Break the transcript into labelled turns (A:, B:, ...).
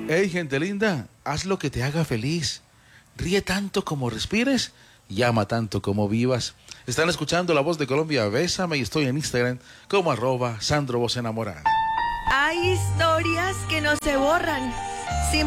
A: Hey, gente linda, haz lo que te haga feliz. Ríe tanto como respires, llama tanto como vivas. Están escuchando La Voz de Colombia, Bésame, y estoy en Instagram como @SandroVozEnamorada.
B: Hay historias que no se borran.